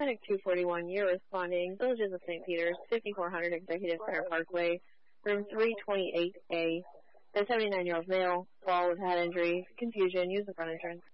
Clinic 241, you're responding. Villages of St. Peter's, 5400 Executive Center Parkway, room 328A. The 79-year-old male, fall with head injury, confusion, use the front entrance.